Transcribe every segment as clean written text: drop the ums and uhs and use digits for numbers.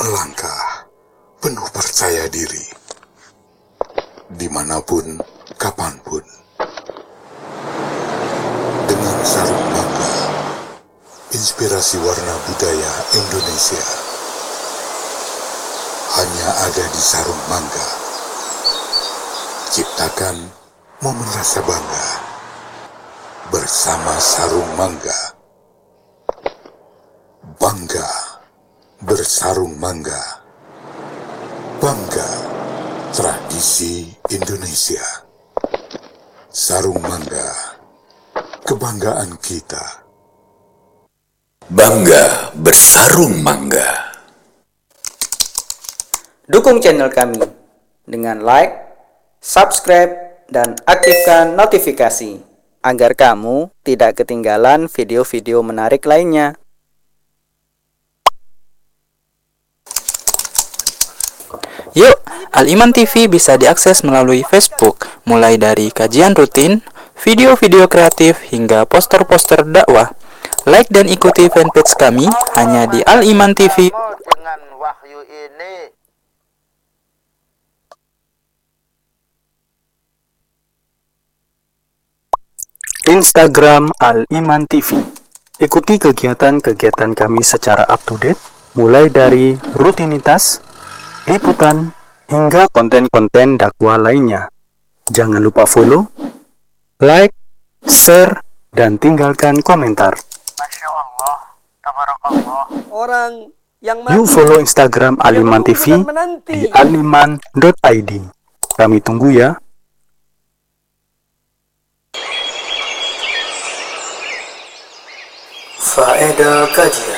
melangkah penuh percaya diri, dimanapun, kapanpun, dengan sarung mangga, inspirasi warna budaya Indonesia, hanya ada di sarung mangga. Ciptakan momen rasa bangga bersama sarung mangga. Bangga bersarung mangga. Bangga tradisi Indonesia. Sarung mangga, kebanggaan kita. Bangga bersarung mangga. Dukung channel kami dengan like, subscribe, dan aktifkan notifikasi agar kamu tidak ketinggalan video-video menarik lainnya. Yuk, Al-Iman TV bisa diakses melalui Facebook, mulai dari kajian rutin, video-video kreatif, hingga poster-poster dakwah. Like dan ikuti fanpage kami hanya di Al-Iman TV. Dengan wahyu ini, Instagram Al-Iman TV. Ikuti kegiatan-kegiatan kami secara up-to-date, mulai dari rutinitas, liputan, hingga konten-konten dakwah lainnya. Jangan lupa follow, like, share, dan tinggalkan komentar. Masya Allah, tabarakallah. Orang yang Yuk follow Instagram Al-Iman TV di aliman.id. Kami tunggu ya. Faedah kajian.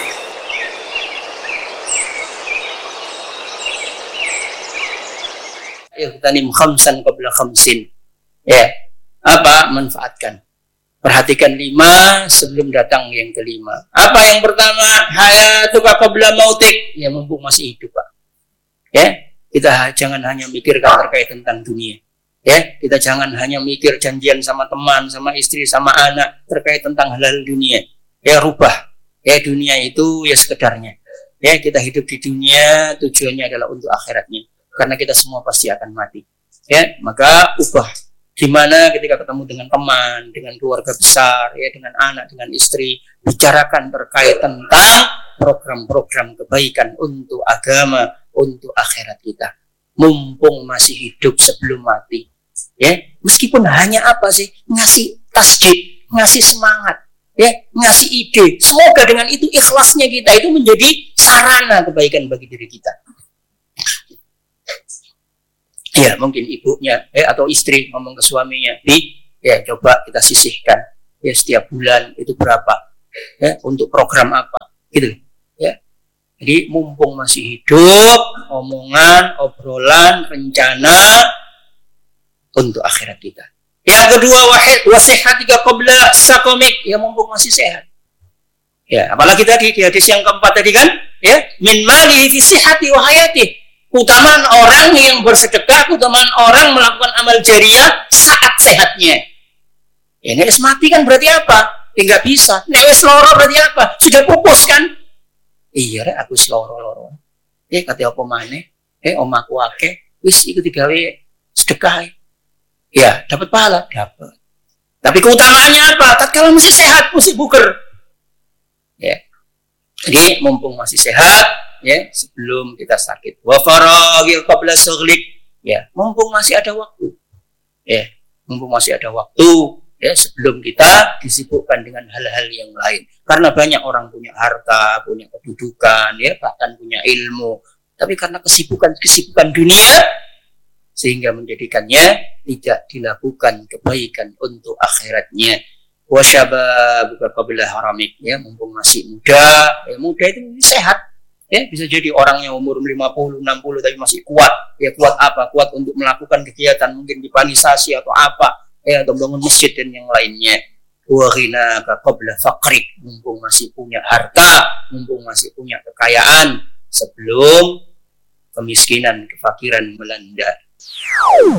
Ihtanim khamsan qabla khamsin. Ya, apa? Manfaatkan. Perhatikan 5 sebelum datang yang kelima. Apa yang pertama? Hayatuka qabla mautik. Ya, mumpung masih hidup, Pak. Ya, kita jangan hanya mikirkan terkait tentang dunia. Ya, kita jangan hanya mikir janjian sama teman, sama istri, sama anak terkait tentang hal-hal dunia. Ya, rubah. Ya, dunia itu ya sekedarnya. Ya, kita hidup di dunia tujuannya adalah untuk akhiratnya. Karena kita semua pasti akan mati. Ya, maka ubah. Gimana ketika ketemu dengan teman, dengan keluarga besar, ya, dengan anak, dengan istri, bicarakan terkait tentang program-program kebaikan untuk agama, untuk akhirat kita. Mumpung masih hidup sebelum mati. Ya, meskipun hanya apa sih? Ngasih tasjid, ngasih semangat, ya, ngasih ide. Semoga dengan itu ikhlasnya kita itu menjadi sarana kebaikan bagi diri kita. Ya, mungkin ibunya atau istri ngomong ke suaminya, ya coba kita sisihkan ya setiap bulan itu berapa ya untuk program apa gitu ya. Jadi mumpung masih hidup, omongan, obrolan, rencana untuk akhirat kita. Yang kedua, wasihatika qabla sakomik, ya mumpung masih sehat. Ya, apalagi tadi di hadis yang keempat tadi kan, ya, min malihi fi sihhati wa hayatihi. Utamaan orang yang bersedekah, utamaan orang melakukan amal jariah saat sehatnya. Ya, nek wis mati kan berarti apa? Ya nggak bisa. Nek wis loro berarti apa? Sudah pupus kan? Iya rek, aku wis loro-loro. Ya kate apa maneh? Omaku akeh, wis iku digawe sedekah. Ya, dapat pahala, dapat. Tapi keutamaannya apa? Tatkala masih sehat, masih buger. Ya. Jadi mumpung masih sehat, ya, sebelum kita sakit. Wa faragil qabla sughlik. Ya, mumpung masih ada waktu. Ya, mumpung masih ada waktu, ya, sebelum kita disibukkan dengan hal-hal yang lain. Karena banyak orang punya harta, punya kedudukan, ya, bahkan punya ilmu. Tapi karena kesibukan dunia, sehingga menjadikannya tidak dilakukan kebaikan untuk akhiratnya. Wa syababuka qabla haramik. Ya, mumpung masih muda, ya, muda itu sehat. Ya, bisa jadi orang yang umur 50, 60 tapi masih kuat. Ya, kuat apa? Kuat untuk melakukan kegiatan mungkin di panisasi atau apa, ya, atau bangun masjid dan yang lainnya. Wa ghinaka qabla faqrik, mumpung masih punya harta, mumpung masih punya kekayaan sebelum kemiskinan, kefakiran melanda.